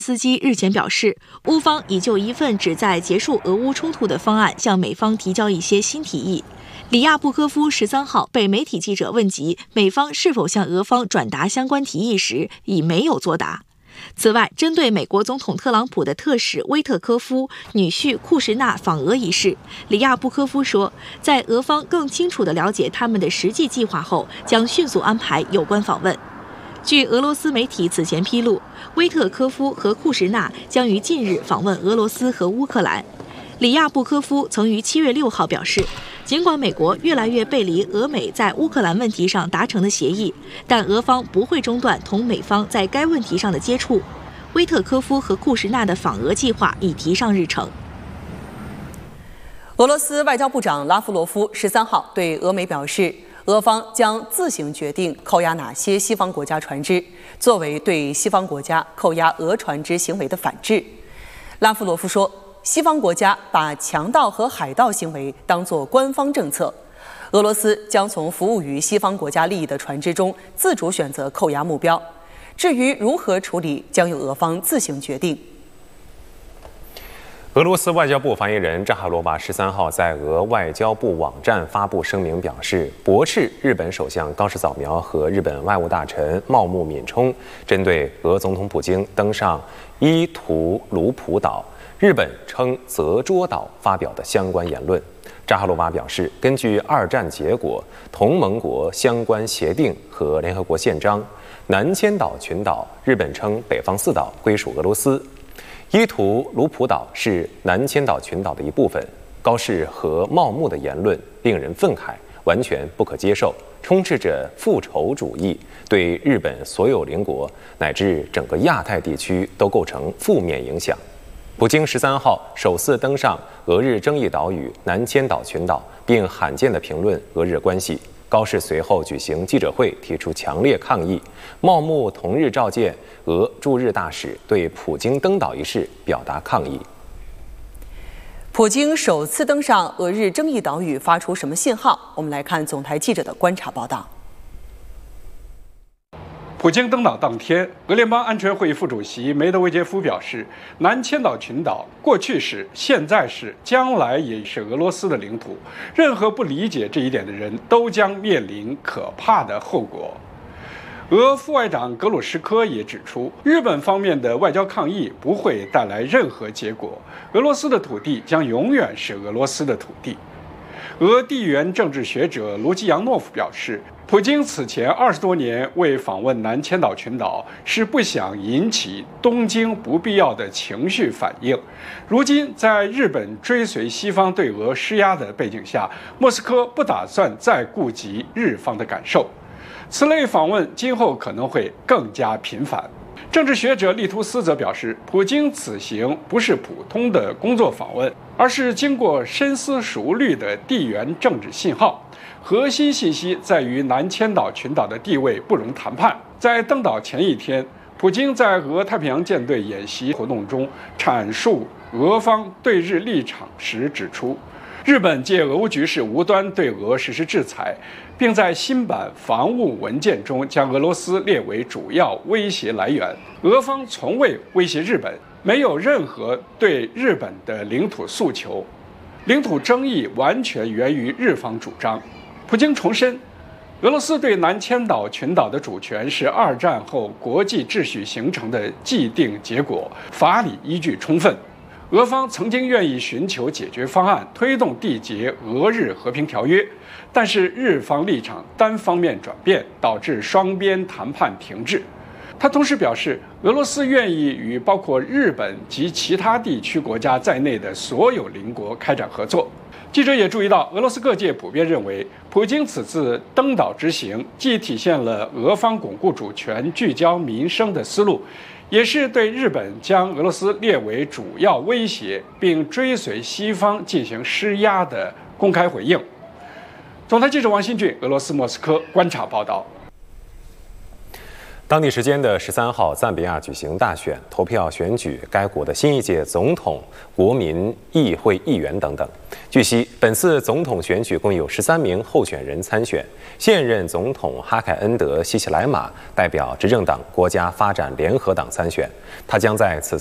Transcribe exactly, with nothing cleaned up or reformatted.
斯基日前表示，乌方已就一份旨在结束俄乌冲突的方案向美方提交一些新提议。里亚布科夫十三号被媒体记者问及美方是否向俄方转达相关提议时，已没有作答。此外，针对美国总统特朗普的特使威特科夫女婿库什纳访俄一事，里亚布科夫说，在俄方更清楚地了解他们的实际计划后，将迅速安排有关访问。据俄罗斯媒体此前披露，威特科夫和库什纳将于近日访问俄罗斯和乌克兰。里亚布科夫曾于七月六号表示，尽管美国越来越背离俄美在乌克兰问题上达成的协议，但俄方不会中断同美方在该问题上的接触。威特科夫和库什纳的访俄计划已提上日程。 俄罗斯外交部长拉夫罗夫十三号对俄媒表示，俄方将自行决定扣押哪些西方国家船只，作为对西方国家扣押俄船只行为的反制。拉夫罗夫说，西方国家把强盗和海盗行为当作官方政策，俄罗斯将从服务于西方国家利益的船只中自主选择扣押目标，至于如何处理，将由俄方自行决定。 俄罗斯外交部发言人扎哈罗娃十三号在俄外交部网站发布声明，表示驳斥日本首相高市早苗和日本外务大臣茂木敏充针对俄总统普京登上伊图鲁普岛，日本称泽捉岛发表的相关言论。扎哈罗娃表示，根据二战结果、同盟国相关协定和联合国宪章，南千岛群岛日本称北方四岛归属俄罗斯。伊图鲁普岛是南千岛群岛的一部分。高市和茂木的言论令人愤慨，完全不可接受，充斥着复仇主义，对日本所有邻国乃至整个亚太地区都构成负面影响。普京十三号首次登上俄日争议岛屿南千岛群岛，并罕见地评论俄日关系。高市随后举行记者会，提出强烈抗议。茂木同日召见俄驻日大使，对普京登岛一事表达抗议。 普京首次登上俄日争议岛屿发出什么信号？我们来看总台记者的观察报道。 普京登岛当天，俄联邦安全会议副主席梅德韦杰夫表示，南千岛群岛过去是、现在是、将来也是俄罗斯的领土，任何不理解这一点的人都将面临可怕的后果。俄副外长格鲁什科也指出，日本方面的外交抗议不会带来任何结果，俄罗斯的土地将永远是俄罗斯的土地。俄地缘政治学者卢基扬诺夫表示，普京此前二十多年未访问南千岛群岛，是不想引起东京不必要的情绪反应。如今，在日本追随西方对俄施压的背景下，莫斯科不打算再顾及日方的感受。此类访问今后可能会更加频繁。政治学者利图斯则表示，普京此行不是普通的工作访问，而是经过深思熟虑的地缘政治信号。核心信息在于南千岛群岛的地位不容谈判。在登岛前一天，普京在俄太平洋舰队演习活动中阐述俄方对日立场时指出，日本借俄乌局势无端对俄实施制裁，并在新版防务文件中将俄罗斯列为主要威胁来源。俄方从未威胁日本，没有任何对日本的领土诉求，领土争议完全源于日方主张。普京重申，俄罗斯对南千岛群岛的主权是二战后国际秩序形成的既定结果，法理依据充分。俄方曾经愿意寻求解决方案，推动缔结俄日和平条约，但是日方立场单方面转变，导致双边谈判停滞。他同时表示，俄罗斯愿意与包括日本及其他地区国家在内的所有邻国开展合作。记者也注意到，俄罗斯各界普遍认为，普京此次登岛之行既体现了俄方巩固主权、聚焦民生的思路，也是对日本将俄罗斯列为主要威胁并追随西方进行施压的公开回应。总台记者王新俊，俄罗斯莫斯科观察报道。 当地时间的十三号，赞比亚举行大选，投票选举该国的新一届总统、国民议会议员等等。据悉，本次总统选举共有十三名候选人参选。现任总统哈凯恩德·西奇莱马代表执政党国家发展联合党参选，他将在此